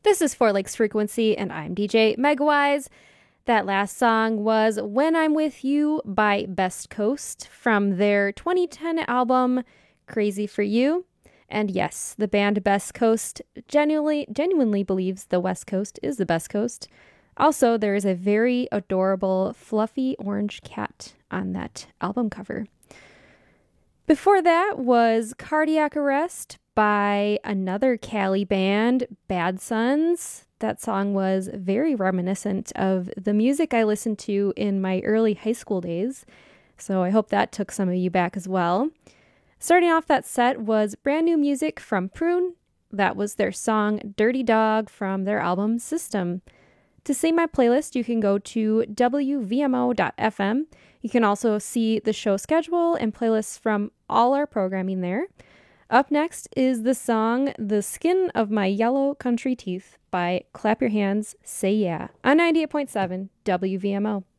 This is Four Lakes Frequency, and I'm DJ Megawise. That last song was When I'm With You by Best Coast from their 2010 album Crazy for You. And yes, the band Best Coast genuinely believes the West Coast is the best coast. Also, there is a very adorable fluffy orange cat on that album cover. Before that was Cardiac Arrest by another Cali band, Bad Sons. That song was very reminiscent of the music I listened to in my early high school days, so I hope that took some of you back as well. Starting off that set was brand new music from Prune. That was their song Dirty Dog from their album System. To see my playlist, you can go to wvmo.fm. You can also see the show schedule and playlists from all our programming there. Up next is the song The Skin of My Yellow Country Teeth by Clap Your Hands, Say Yeah on 98.7 WVMO.